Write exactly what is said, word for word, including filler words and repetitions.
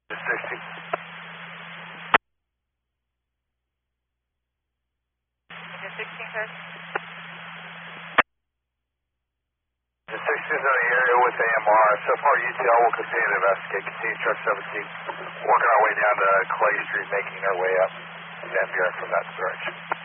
sixty. The sixteen code. The sixteen is in the area with A M R. So far, U T L will continue to investigate. Continue truck seventeen. Working our way down to Clay Street, making our way up Van Buren from that direction.